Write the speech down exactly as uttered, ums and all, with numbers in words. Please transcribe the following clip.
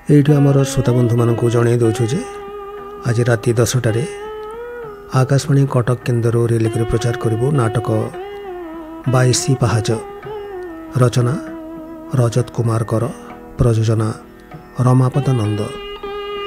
এইটি আমার শ্रोता बंधु मानक जन दूचु जे आज राति दसटार आकाशवाणी कटक केन्द्र रिलीक प्रचार करूँ नाटक बाईसी पाहाच। रचना रजत कुमार कर, प्रयोजना रमापद नंद।